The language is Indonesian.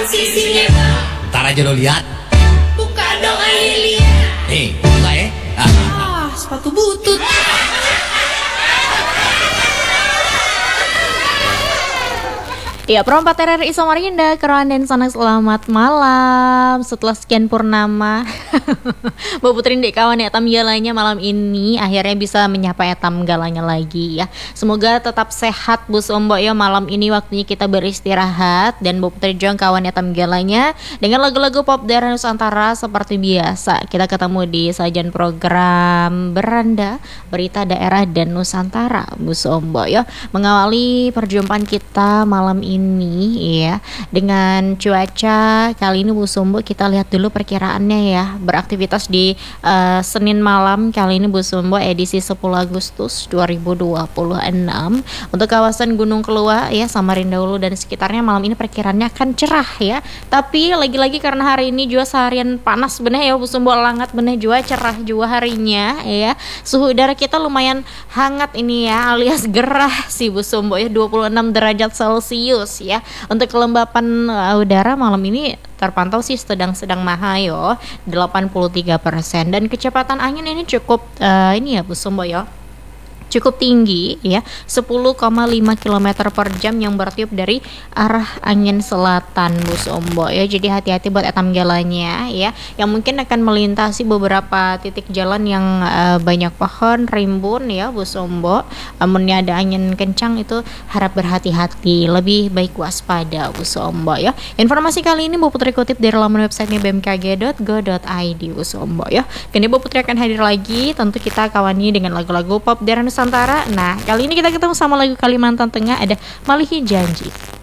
sisinya bang. Ntar aja lo lihat. Buka dong Amelia. Buka ya. Sepatu butut. Ya, perompak RRI Samarinda, Keruan dan Sanak, selamat malam. Setelah sekian purnama, Mbak Putri Ndek kawan Etam Galanya malam ini akhirnya bisa menyapa Etam Galanya lagi ya. Semoga tetap sehat Bu Sombok ya, malam ini waktunya kita beristirahat. Dan Mbak Putri Jong kawan Etam Galanya dengan lagu-lagu pop daerah Nusantara seperti biasa. Kita ketemu di sajian program Beranda, Berita Daerah dan Nusantara Bu Sombok ya. Mengawali perjumpaan kita malam ini ya dengan cuaca kali ini Bu Sombo, kita lihat dulu perkiraannya ya. Beraktivitas di Senin malam kali ini Bu Sombo, edisi 10 Agustus 2026 untuk kawasan Gunung Kelua ya, Samarinda Hulu dan sekitarnya malam ini perkiraannya akan cerah ya. Tapi lagi-lagi karena hari ini juga seharian panas bener ya Bu Sombo, langat bener juga, cerah juga harinya ya. Suhu udara kita lumayan hangat ini ya, alias gerah sih Bu Sombo ya, 26 derajat Celcius ya. Untuk kelembapan udara malam ini terpantau sih sedang mahayo 83%, dan kecepatan angin ini cukup ini ya Bu Sombo ya, cukup tinggi ya, 10,5 km per jam yang bertiup dari arah angin selatan Bu Sombo ya. Jadi hati-hati buat etam jalannya ya, yang mungkin akan melintasi beberapa titik jalan yang banyak pohon rimbun ya Bu Sombo. Amunnya ada angin kencang itu harap berhati-hati, lebih baik waspada Bu Sombo ya. Informasi kali ini Bu Putri kutip dari laman websitenya bmkg.go.id Bu Sombo ya. Kini Bu Putri akan hadir lagi, tentu kita kawani dengan lagu-lagu pop daerah Nusantara. Nah, kali ini kita ketemu sama lagu Kalimantan Tengah, ada Malihi Janji.